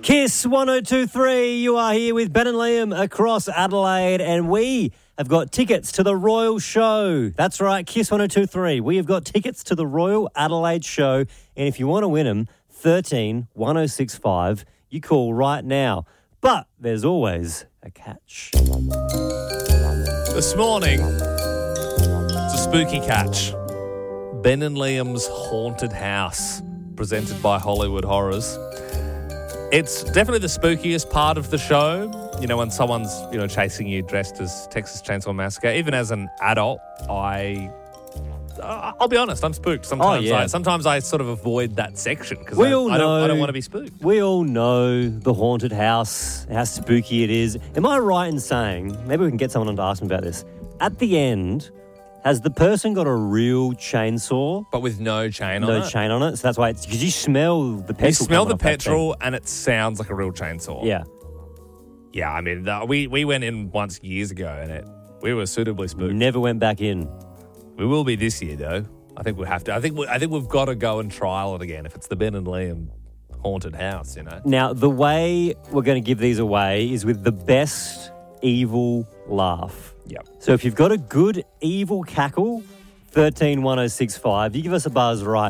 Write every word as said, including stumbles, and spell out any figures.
Kiss one oh two three, you are here with Ben and Liam across Adelaide, and we have got tickets to the Royal Show. That's right, Kiss one oh two three. We have got tickets to the Royal Adelaide Show, and if you want to win them, thirteen one oh six five, you call right now. But there's always a catch. This morning, it's a spooky catch. Ben and Liam's Haunted House, presented by Hollywood Horrors. It's definitely the spookiest part of the show. You know, when someone's, you know, chasing you dressed as Texas Chainsaw Massacre. Even as an adult, I... I'll be honest, I'm spooked. Sometimes, oh, yeah. I, sometimes I sort of avoid that section because We I, all I, don't, I know- don't want to be spooked. We all know the haunted house, how spooky it is. Am I right in saying, maybe we can get someone on to ask me about this, at the end, has the person got a real chainsaw? But with no chain on No it. chain on it? So that's why it's, because you smell the petrol. You smell coming the off that petrol and it sounds like a real chainsaw. thing. Yeah. Yeah, I mean, the, we, we went in once years ago and it we were suitably spooked. Never went back in. We will be this year, though. I think we'll have to. I think we, I think we've got to go and trial it again if it's the Ben and Liam haunted house, you know. Now, the way we're going to give these away is with the best evil laugh. Yep. So if you've got a good evil cackle, thirteen one oh six five, you give us a buzz right